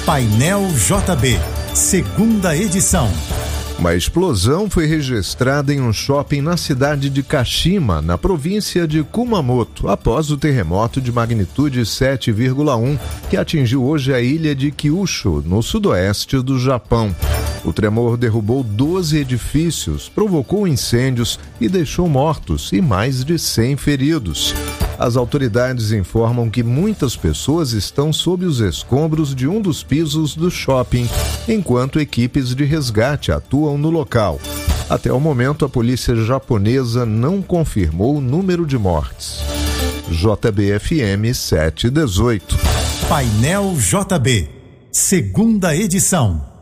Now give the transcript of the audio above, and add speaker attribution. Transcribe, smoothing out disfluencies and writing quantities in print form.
Speaker 1: Painel JB, segunda edição.
Speaker 2: Uma explosão foi registrada em um shopping na cidade de Kashima, na província de Kumamoto, após o terremoto de magnitude 7,1 que atingiu hoje a ilha de Kyushu, no sudoeste do Japão. O tremor derrubou 12 edifícios, provocou incêndios e deixou mortos e mais de 100 feridos. As autoridades informam que muitas pessoas estão sob os escombros de um dos pisos do shopping, enquanto equipes de resgate atuam no local. Até o momento, a polícia japonesa não confirmou o número de mortes. JBFM 718.
Speaker 1: Painel JB, segunda edição.